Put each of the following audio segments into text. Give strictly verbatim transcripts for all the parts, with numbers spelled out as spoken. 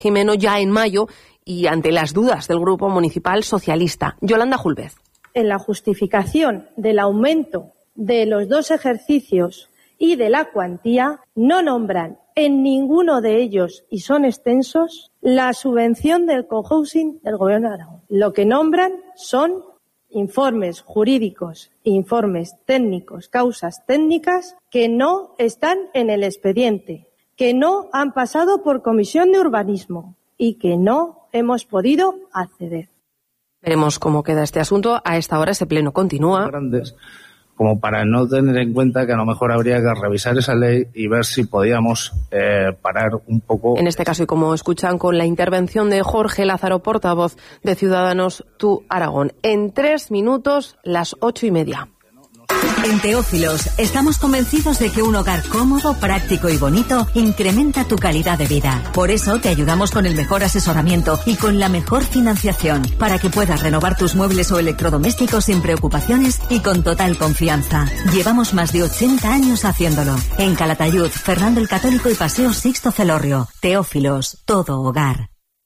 Jimeno ya en mayo y ante las dudas del Grupo Municipal Socialista. Yolanda Julvez. En la justificación del aumento de los dos ejercicios y de la cuantía, no nombran en ninguno de ellos, y son extensos, la subvención del cohousing del Gobierno de Aragón. Lo que nombran son informes jurídicos, informes técnicos, causas técnicas que no están en el expediente, que no han pasado por Comisión de Urbanismo y que no hemos podido acceder. Veremos cómo queda este asunto. A esta hora ese pleno continúa. Grandes, como para no tener en cuenta que a lo mejor habría que revisar esa ley y ver si podíamos eh, parar un poco. En este caso, y como escuchan con la intervención de Jorge Lázaro, portavoz de Ciudadanos Tú Aragón. En tres minutos, las ocho y media. En Teófilos estamos convencidos de que un hogar cómodo, práctico y bonito incrementa tu calidad de vida. Por eso te ayudamos con el mejor asesoramiento y con la mejor financiación para que puedas renovar tus muebles o electrodomésticos sin preocupaciones y con total confianza. Llevamos más de ochenta años haciéndolo. En Calatayud, Fernando el Católico y Paseo Sixto Celorrio. Teófilos, todo hogar.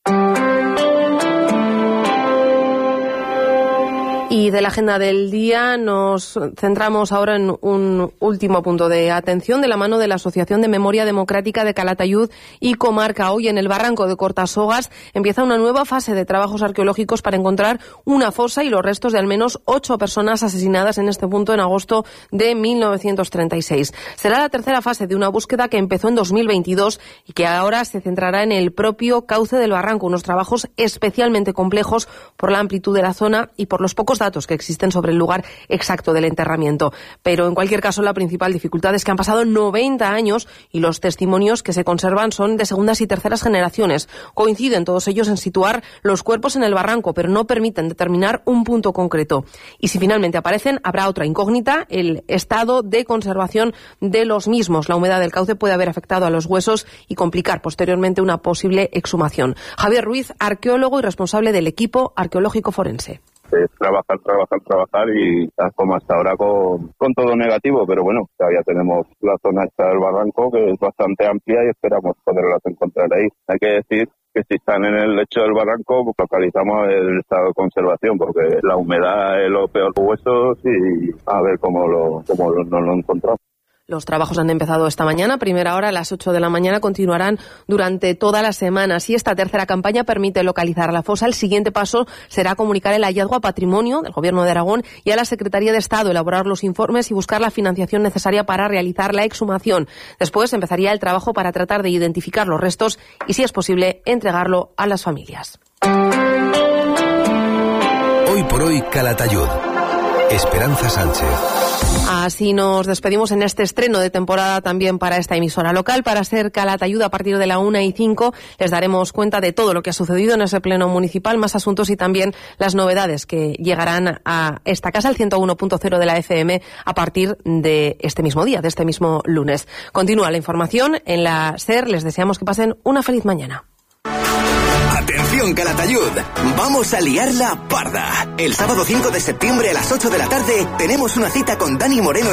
Y de la agenda del día nos centramos ahora en un último punto de atención de la mano de la Asociación de Memoria Democrática de Calatayud y Comarca. Hoy en el barranco de Cortasogas empieza una nueva fase de trabajos arqueológicos para encontrar una fosa y los restos de al menos ocho personas asesinadas en este punto en agosto de mil novecientos treinta y seis. Será la tercera fase de una búsqueda que empezó en dos mil veintidós y que ahora se centrará en el propio cauce del barranco, unos trabajos especialmente complejos por la amplitud de la zona y por los pocos datos que existen sobre el lugar exacto del enterramiento. Pero en cualquier caso la principal dificultad es que han pasado noventa años y los testimonios que se conservan son de segundas y terceras generaciones. Coinciden todos ellos en situar los cuerpos en el barranco, pero no permiten determinar un punto concreto. Y si finalmente aparecen, habrá otra incógnita, el estado de conservación de los mismos. La humedad del cauce puede haber afectado a los huesos y complicar posteriormente una posible exhumación. Javier Ruiz, arqueólogo y responsable del equipo arqueológico forense. Es trabajar, trabajar, trabajar y como hasta ahora con, con todo negativo, pero bueno, todavía tenemos la zona esta del barranco que es bastante amplia y esperamos poderlas encontrar ahí. Hay que decir que si están en el lecho del barranco, pues localizamos el estado de conservación, porque la humedad es lo peor de huesos y a ver cómo lo, cómo lo, nos lo encontramos. Los trabajos han empezado esta mañana, primera hora a las ocho de la mañana, continuarán durante toda la semana. Si esta tercera campaña permite localizar la fosa, el siguiente paso será comunicar el hallazgo a Patrimonio del Gobierno de Aragón y a la Secretaría de Estado, elaborar los informes y buscar la financiación necesaria para realizar la exhumación. Después empezaría el trabajo para tratar de identificar los restos y, si es posible, entregarlo a las familias. Hoy por hoy, Calatayud. Esperanza Sánchez. Así nos despedimos en este estreno de temporada también para esta emisora local. Para ser Calatayud, a partir de la una y cinco les daremos cuenta de todo lo que ha sucedido en ese pleno municipal, más asuntos y también las novedades que llegarán a esta casa, el ciento uno punto cero de la F M, a partir de este mismo día, de este mismo lunes. Continúa la información en la SER. Les deseamos que pasen una feliz mañana. Atención Calatayud, vamos a liarla parda. El sábado cinco de septiembre a las ocho de la tarde tenemos una cita con Dani Moreno